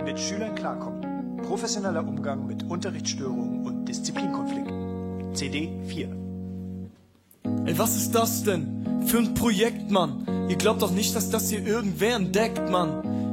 Mit Schülern klarkommen. Professioneller Umgang mit Unterrichtsstörungen und Disziplinkonflikten. CD 4. Ey, was ist das denn für ein Projekt, Mann? Ihr glaubt doch nicht, dass das hier irgendwer entdeckt, Mann.